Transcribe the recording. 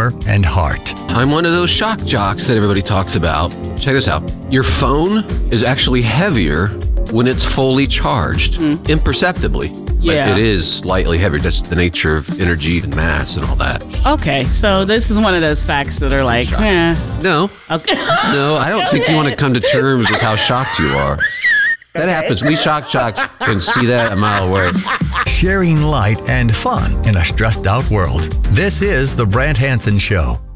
hair, and heart. I'm one of those shock jocks that everybody talks about. Check this out. Your phone is actually heavier when it's fully charged, imperceptibly. Yeah. But it is slightly heavier. That's the nature of energy and mass and all that. Okay, so this is one of those facts that are like, eh. No. Okay. No, I don't think you want to come to terms with how shocked you are. That happens. We shock jocks can see that a mile away. Sharing light and fun in a stressed out world. This is The Brant Hanson Show.